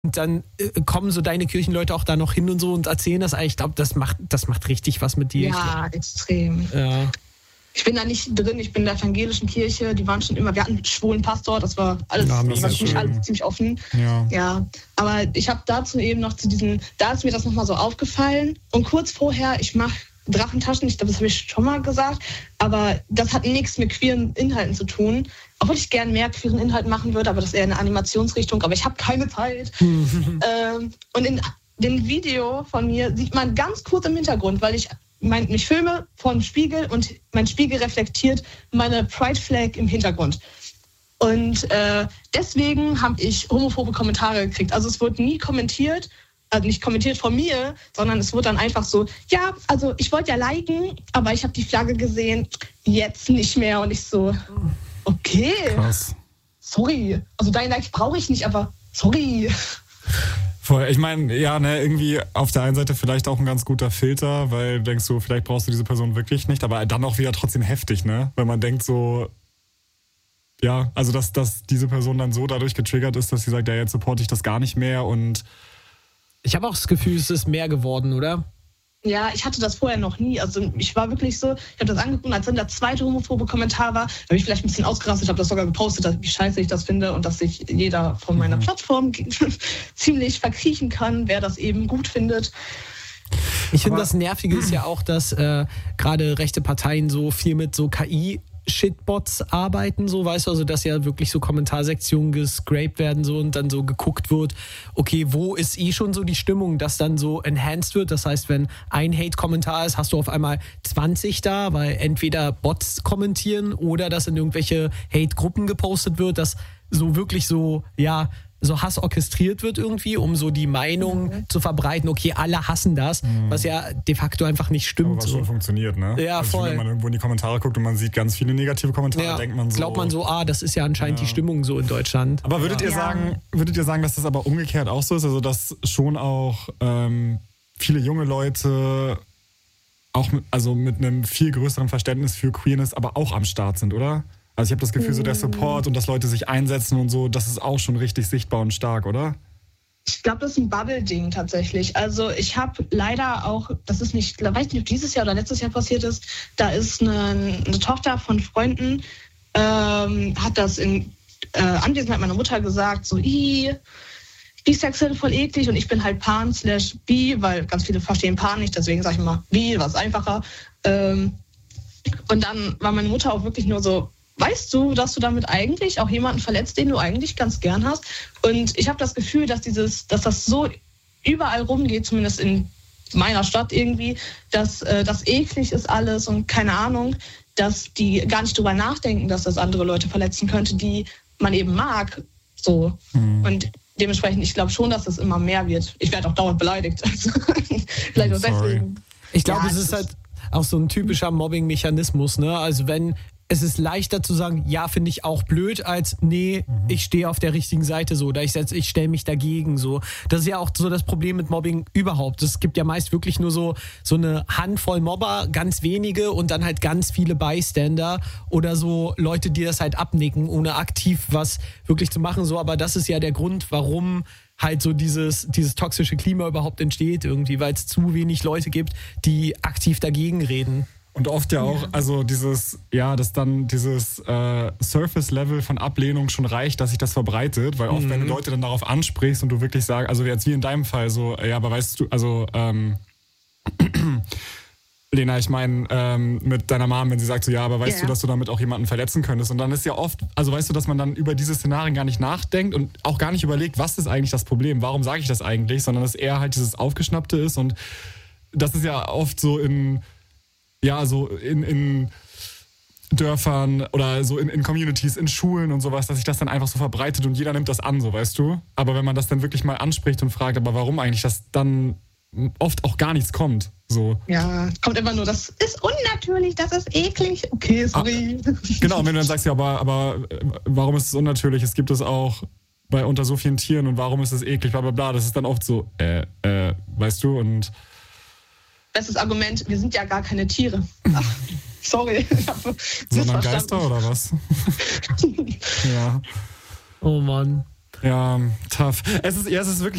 Und dann kommen so deine Kirchenleute auch da noch hin und so und erzählen das. Ich glaube, das macht richtig was mit dir. Ja, extrem. Ja. Ich bin da nicht drin, ich bin in der evangelischen Kirche, die waren schon immer, wir hatten einen schwulen Pastor, das war alles, alles ziemlich offen. Ja, aber ich habe dazu eben noch da ist mir das nochmal so aufgefallen und kurz vorher, ich mache Drachentaschen, ich glaube, das habe ich schon mal gesagt, aber das hat nichts mit queeren Inhalten zu tun, obwohl ich gern mehr queeren Inhalt machen würde, aber das ist eher eine Animationsrichtung, aber ich habe keine Zeit. Und in dem Video von mir sieht man ganz kurz im Hintergrund, weil ich filme vom Spiegel und mein Spiegel reflektiert meine Pride Flag im Hintergrund. Und deswegen habe ich homophobe Kommentare gekriegt. Also es wurde nie kommentiert, also nicht kommentiert von mir, sondern es wurde dann einfach so, ja, also ich wollte ja liken, aber ich habe die Flagge gesehen, jetzt nicht mehr. Und ich so, okay, krass. Sorry, also dein Like brauche ich nicht, aber sorry. Voll. Ich meine, ja, ne, irgendwie auf der einen Seite vielleicht auch ein ganz guter Filter, weil du denkst so, vielleicht brauchst du diese Person wirklich nicht, aber dann auch wieder trotzdem heftig, ne? Weil man denkt so, ja, also dass diese Person dann so dadurch getriggert ist, dass sie sagt, ja, jetzt supporte ich das gar nicht mehr und... Ich habe auch das Gefühl, es ist mehr geworden, oder? Ja, ich hatte das vorher noch nie. Also ich war wirklich so, ich habe das angeguckt, als dann der zweite homophobe Kommentar war, habe ich vielleicht ein bisschen ausgerastet, habe das sogar gepostet, wie scheiße ich das finde und dass sich jeder von meiner Plattform ziemlich verkriechen kann, wer das eben gut findet. Ich finde, das Nervige ist ja auch, dass gerade rechte Parteien so viel mit so KI-Shitbots arbeiten, so, weißt du, also dass ja wirklich so Kommentarsektionen gescraped werden so und dann so geguckt wird, okay, wo ist schon so die Stimmung, dass dann so enhanced wird, das heißt, wenn ein Hate-Kommentar ist, hast du auf einmal 20 da, weil entweder Bots kommentieren oder dass in irgendwelche Hate-Gruppen gepostet wird, dass so wirklich so, ja, so Hass orchestriert wird irgendwie, um so die Meinung zu verbreiten, okay, alle hassen das, was ja de facto einfach nicht stimmt. Aber was schon funktioniert, ne? Ja, also voll. Wenn man irgendwo in die Kommentare guckt und man sieht ganz viele negative Kommentare, denkt man so... Glaubt man so, das ist ja anscheinend die Stimmung so in Deutschland. Aber würdet ihr sagen, dass das aber umgekehrt auch so ist? Also dass schon auch viele junge Leute auch mit einem viel größeren Verständnis für Queerness aber auch am Start sind, oder? Also ich habe das Gefühl, so der Support und dass Leute sich einsetzen und so, das ist auch schon richtig sichtbar und stark, oder? Ich glaube, das ist ein Bubble-Ding tatsächlich. Also ich habe leider auch, das ist nicht, ich weiß nicht, ob dieses Jahr oder letztes Jahr passiert ist, da ist eine Tochter von Freunden, hat das in Anwesenheit meiner Mutter gesagt, so, bisexuell voll eklig und ich bin halt pan/bi, weil ganz viele verstehen pan nicht, deswegen sage ich immer bi, was einfacher. Und dann war meine Mutter auch wirklich nur so, weißt du, dass du damit eigentlich auch jemanden verletzt, den du eigentlich ganz gern hast? Und ich habe das Gefühl, dass das so überall rumgeht, zumindest in meiner Stadt irgendwie, dass das eklig ist alles und keine Ahnung, dass die gar nicht drüber nachdenken, dass das andere Leute verletzen könnte, die man eben mag. So. Und dementsprechend, ich glaube schon, dass das immer mehr wird. Ich werde auch dauernd beleidigt. Also, vielleicht auch deswegen. Ich glaube, es ist halt auch so ein typischer Mobbing-Mechanismus, ne? Also es ist leichter zu sagen, ja, finde ich auch blöd, als nee, ich stehe auf der richtigen Seite so, oder ich stelle mich dagegen so. Das ist ja auch so das Problem mit Mobbing überhaupt. Es gibt ja meist wirklich nur so eine Handvoll Mobber, ganz wenige und dann halt ganz viele Bystander oder so Leute, die das halt abnicken, ohne aktiv was wirklich zu machen. So, aber das ist ja der Grund, warum halt so dieses toxische Klima überhaupt entsteht irgendwie, weil es zu wenig Leute gibt, die aktiv dagegen reden. Und oft ja auch, also dass dann dieses Surface-Level von Ablehnung schon reicht, dass sich das verbreitet, weil oft, wenn du Leute dann darauf ansprichst und du wirklich sagst, also jetzt wie in deinem Fall so, ja, aber weißt du, also Lena, ich meine, mit deiner Mom, wenn sie sagt so, ja, aber weißt du, dass du damit auch jemanden verletzen könntest? Und dann ist ja oft, also weißt du, dass man dann über diese Szenarien gar nicht nachdenkt und auch gar nicht überlegt, was ist eigentlich das Problem, warum sage ich das eigentlich, sondern dass eher halt dieses Aufgeschnappte ist und das ist ja oft so in Dörfern oder so in Communities, in Schulen und sowas, dass sich das dann einfach so verbreitet und jeder nimmt das an, so weißt du. Aber wenn man das dann wirklich mal anspricht und fragt, aber warum eigentlich, dass dann oft auch gar nichts kommt. So. Ja, kommt immer nur, das ist unnatürlich, das ist eklig. Okay, sorry. Genau, und wenn du dann sagst, ja, aber warum ist es unnatürlich? Es gibt es auch unter so vielen Tieren und warum ist es eklig, bla bla bla. Das ist dann oft so, weißt du, und bestes Argument, wir sind ja gar keine Tiere. Ach, sorry. Sondern Geister oder was? Ja. Oh Mann. Ja, tough. Es ist wirklich